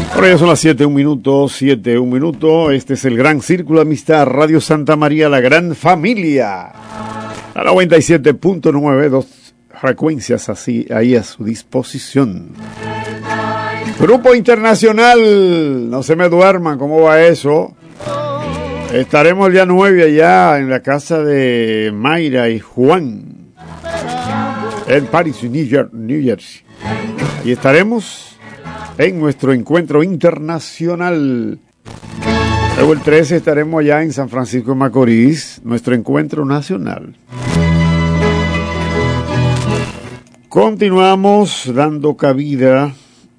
Ahora ya son las 7:01. Este es el Gran Círculo de Amistad, Radio Santa María, la gran familia. A 97.9, dos frecuencias así, ahí a su disposición. Grupo Internacional, no se me duerman, ¿cómo va eso? Estaremos el día 9 allá en la casa de Mayra y Juan, en Paris, New Jersey. Y estaremos en nuestro encuentro internacional. Luego el 13 estaremos allá en San Francisco de Macorís, nuestro encuentro nacional. Continuamos dando cabida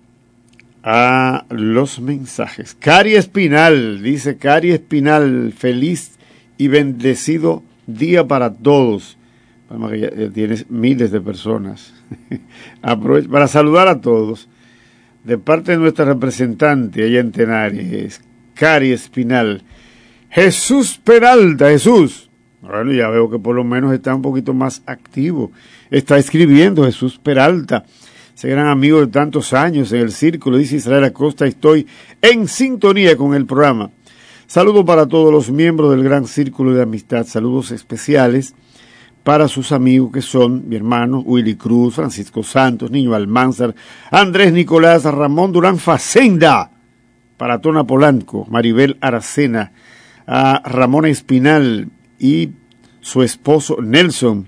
a los mensajes. Cari Espinal, dice Cari Espinal, feliz y bendecido día para todos. Vamos, que ya tienes miles de personas. Aprovecho para saludar a todos. De parte de nuestra representante allá en Tenares, Cari Espinal. Jesús Peralta, Jesús. Bueno, ya veo que por lo menos está un poquito más activo. Está escribiendo Jesús Peralta. Ese gran amigo de tantos años en el círculo, dice Israel Acosta, estoy en sintonía con el programa. Saludos para todos los miembros del Gran Círculo de Amistad, saludos especiales para sus amigos que son mi hermano Willy Cruz, Francisco Santos, Niño Almanzar, Andrés Nicolás, Ramón Durán Facenda, para Tona Polanco, Maribel Aracena, a Ramón Espinal y su esposo Nelson.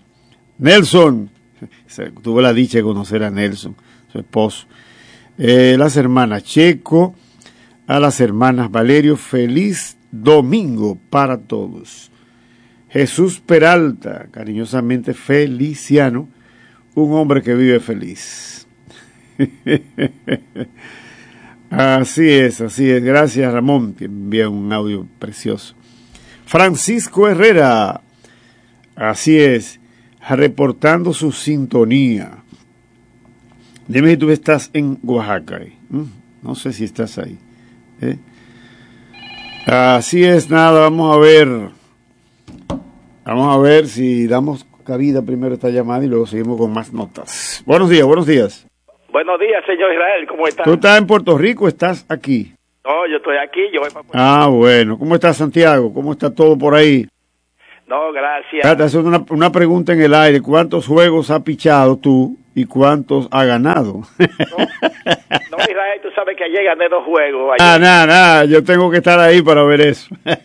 Tuve la dicha de conocer a Nelson, su esposo. Las hermanas Checo, a las hermanas Valerio, feliz domingo para todos. Jesús Peralta, cariñosamente Feliciano, un hombre que vive feliz. Así es. Gracias, Ramón, que envía un audio precioso. Francisco Herrera, así es, reportando su sintonía. Dime si tú estás en Oaxaca. No sé si estás ahí. Así es, nada, vamos a ver si damos cabida primero a esta llamada y luego seguimos con más notas. Buenos días. Buenos días, señor Israel, ¿cómo estás? ¿Tú estás en Puerto Rico o estás aquí? No, yo estoy aquí, yo voy para Puerto Rico. Bueno, ¿cómo está Santiago? ¿Cómo está todo por ahí? No, gracias. Te hacer una pregunta en el aire. ¿Cuántos juegos has pichado tú y cuántos has ganado? No, Israel, tú sabes que ayer gané 2 juegos. Nada, yo tengo que estar ahí para ver eso.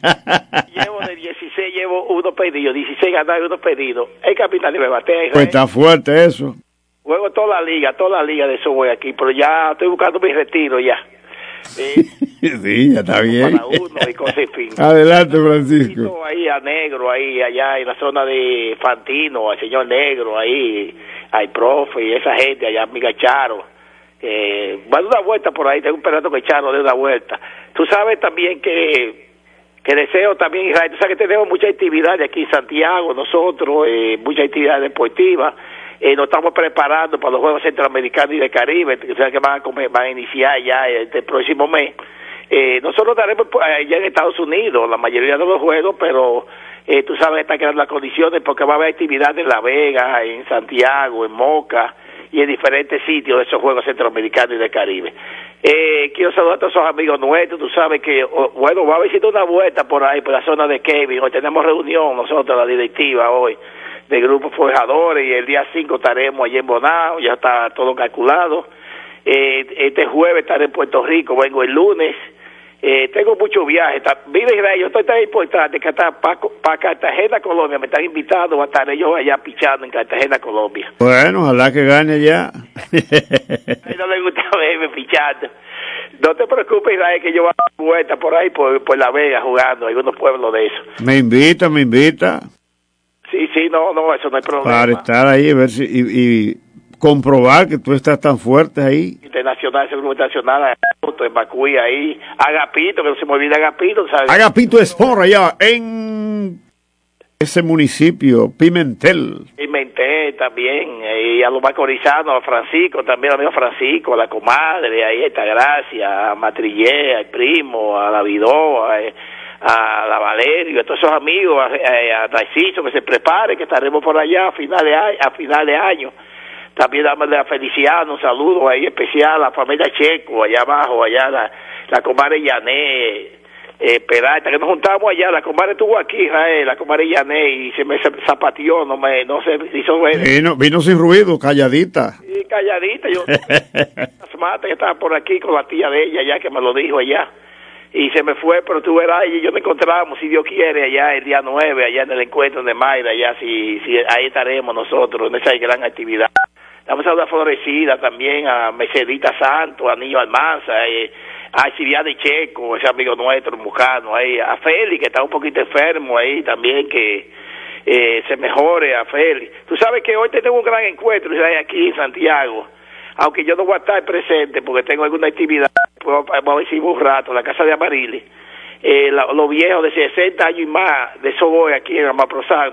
Llevo de 16, llevo 1 pedido, 16 ganados y 1 pedido. El capitán me batea, Israel. Pues está fuerte eso. Juego toda la liga de eso voy aquí, pero ya estoy buscando mi retiro ya. Sí, ya está bien. Para uno y con ese fin. Adelante, Francisco. Ahí a Negro, ahí allá en la zona de Fantino, al señor Negro, ahí, al profe y esa gente, allá amiga Charo. Va a dar una vuelta por ahí, tengo un perrito que Charo de una vuelta. Tú sabes también que deseo también, Israel, tú sabes que tenemos mucha actividad aquí en Santiago, nosotros, mucha actividad deportiva. Nos estamos preparando para los Juegos Centroamericanos y del Caribe, que van a iniciar ya este próximo mes. Nosotros estaremos allá en Estados Unidos, la mayoría de los juegos, pero tú sabes, están creando las condiciones porque va a haber actividad en La Vega, en Santiago, en Moca y en diferentes sitios de esos Juegos Centroamericanos y del Caribe. Quiero saludar a todos esos amigos nuestros, tú sabes que, bueno, va a visitar una vuelta por ahí, por la zona de Kevin. Hoy tenemos reunión nosotros, la directiva, hoy, del grupo Forjadores, y el día 5 estaremos allí en Bonao, ya está todo calculado. Este jueves estaré en Puerto Rico, vengo el lunes. Tengo muchos viajes. Mira, Israel, yo estoy tan importante que hasta para Cartagena, Colombia, me están invitando a estar ellos allá pichando en Cartagena, Colombia. Bueno, ojalá que gane ya. A mí no le gusta verme pichando. No te preocupes, Israel, que yo voy a dar vuelta por ahí, por La Vega, jugando, algunos pueblos de eso. Me invita. Sí, no, eso no hay problema. Para estar ahí, ver si, y comprobar que tú estás tan fuerte ahí. Internacional, ese grupo internacional, en Macuí, ahí. Agapito, que no se me olvide Agapito, ¿sabes? Agapito Sport, allá en ese municipio, Pimentel también, y a los macorizanos, a Francisco, también al amigo Francisco, a la comadre, ahí está Gracia, a Matrillé, al primo, a Davidó, a la Valerio, a todos esos amigos, a Narciso, que se prepare, que estaremos por allá a final de año. También damos a Feliciano un saludo ahí especial a la familia Checo, allá abajo, allá la comadre Yané, Peralta, que nos juntamos allá. La comadre estuvo aquí, Israel, la comadre Yané, y se me zapateó, no se hizo ver. Vino sin ruido, calladita. Sí, calladita. Yo que estaba por aquí con la tía de ella, ya que me lo dijo allá. Y se me fue, pero tú verás, y yo me encontramos, si Dios quiere, allá el día 9, allá en el encuentro de Mayra, allá si ahí estaremos nosotros, en esa gran actividad. Damos a una Florecida también, a Mercedita Santo, a Niño Almanza, a Chiriani Checo, ese amigo nuestro, Mucano, ahí, a Félix, que está un poquito enfermo ahí también, que se mejore, a Félix. Tú sabes que hoy tengo un gran encuentro aquí en Santiago, aunque yo no voy a estar presente porque tengo alguna actividad, vamos a ver si un rato, la casa de Amarilis. Los viejos de 60 años y más, de eso voy aquí en Amaprozán,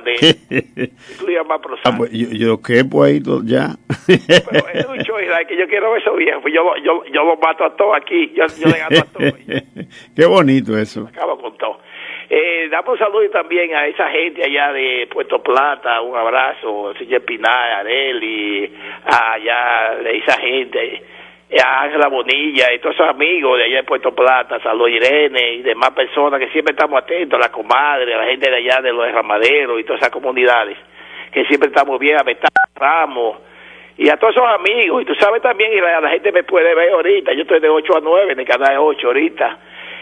pues yo quepo ahí ya. Pero es un show, que yo quiero ver esos viejos, pues yo los mato a todos aquí, yo le gano a todos. Qué bonito eso. Acabo con todo. Damos un saludo también a esa gente allá de Puerto Plata, un abrazo, al señor Pinar, Areli, allá de esa gente, a Ángela Bonilla y todos esos amigos de allá de Puerto Plata, saludos Irene y demás personas que siempre estamos atentos, a la comadre, a la gente de allá de los Ramaderos y todas esas comunidades, que siempre estamos bien, a Betán Ramos y a todos esos amigos. Y tú sabes también, y la gente me puede ver ahorita, yo estoy de 8 a 9 en el canal 8 ahorita,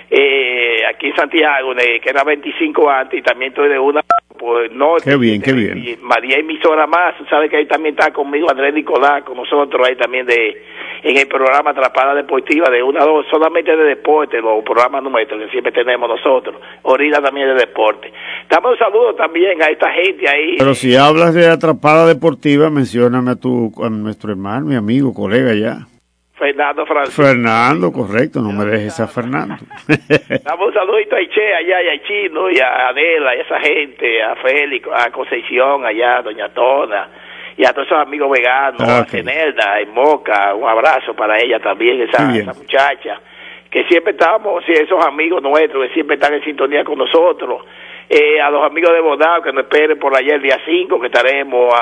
aquí en Santiago, que era 25 antes, y también estoy de una pues no. Qué bien, qué bien. Y María emisora más, sabes que ahí también está conmigo Andrés Nicolás, con nosotros ahí también en el programa Atrapada Deportiva de 1 a 2, solamente de deporte, los programas nuestros que siempre tenemos nosotros, ahorita también de deporte. Damos un saludo también a esta gente ahí. Pero si hablas de Atrapada Deportiva, mencióname a nuestro hermano, mi amigo, colega ya. Fernando Francisco. Fernando, correcto, no me dejes a Fernando. Damos un saludito a Iche allá, y a Chino, y a Adela, y a esa gente, a Félix, a Concepción allá, a Doña Tona, y a todos esos amigos veganos, a Cenelda, en Moca, un abrazo para ella también, esa muchacha, que siempre estamos, esos amigos nuestros, que siempre están en sintonía con nosotros, a los amigos de Bonao, que nos esperen por allá el día 5, que estaremos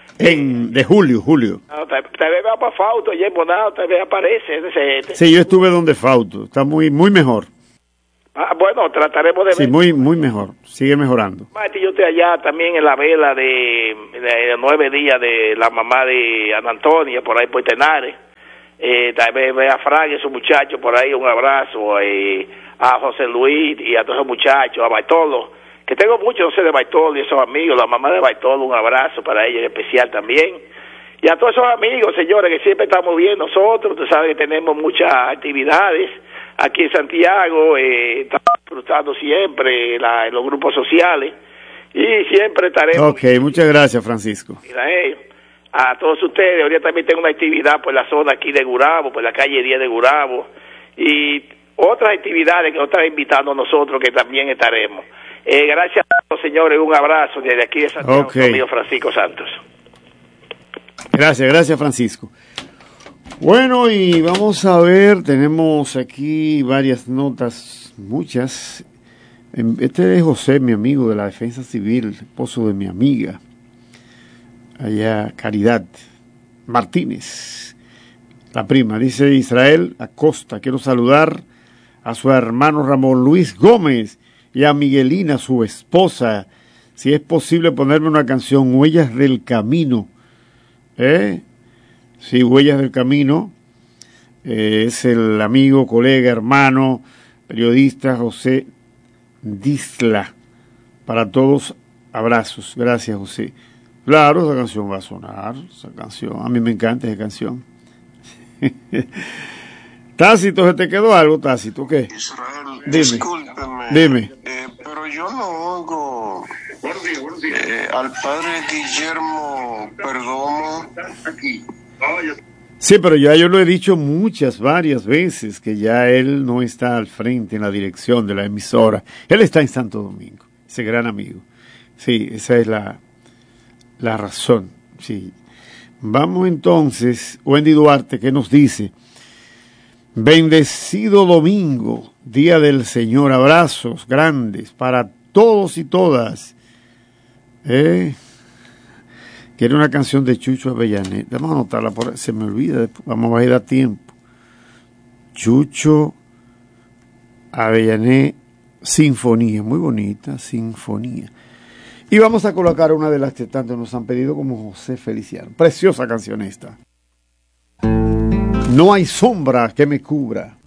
de julio. No, tal vez va para Fausto, allá en Bonao, tal vez aparece. Sí, yo estuve donde Fausto, está muy mejor. Bueno, trataremos de ver. Sí, muy mejor, sigue mejorando. Yo estoy allá también en la vela de 9 días de la mamá de Ana Antonia, por ahí por Tenares. Tal vez ve a Frank y esos muchachos por ahí, un abrazo, a José Luis y a todos esos muchachos, a Baitolo, que tengo mucho, no sé, de Baitolo y esos amigos, la mamá de Baitolo, un abrazo para ella en especial también. Y a todos esos amigos, señores, que siempre estamos bien nosotros, tú sabes que tenemos muchas actividades aquí en Santiago, estamos disfrutando siempre en los grupos sociales y siempre estaremos. Ok, muchas gracias, Francisco. Mira, a todos ustedes, ahorita también tengo una actividad por la zona aquí de Gurabo, por la calle 10 de Gurabo, y otras actividades que nos están invitando a nosotros que también estaremos. Gracias a todos, señores, un abrazo desde aquí de Santiago, amigo Francisco Santos. Gracias, Francisco. Bueno, y vamos a ver, tenemos aquí varias notas, muchas. Este es José, mi amigo de la Defensa Civil, esposo de mi amiga, allá Caridad Martínez, la prima. Dice Israel Acosta, quiero saludar a su hermano Ramón Luis Gómez y a Miguelina, su esposa. Si es posible ponerme una canción, Huellas del Camino. Sí, Huellas del Camino. Es el amigo, colega, hermano, periodista José Disla. Para todos, abrazos. Gracias, José. Claro, esa canción va a sonar, esa canción. A mí me encanta esa canción. Tácito, ¿se te quedó algo, Tácito? ¿Qué? Israel, discúlpeme. Dime. Pero yo no oigo al padre Guillermo Perdomo. Sí, pero ya yo lo he dicho varias veces, que ya él no está al frente en la dirección de la emisora. Él está en Santo Domingo, ese gran amigo. Sí, esa es la razón. Sí. Vamos entonces, Wendy Duarte, ¿qué nos dice? Bendecido domingo, día del Señor, abrazos grandes para todos y todas. Quiere una canción de Chucho Avellané. Vamos a anotarla, se me olvida, vamos a ir a tiempo. Chucho Avellané, Sinfonía, muy bonita, Sinfonía. Y vamos a colocar una de las que tanto nos han pedido como José Feliciano. Preciosa canción esta. No hay sombra que me cubra.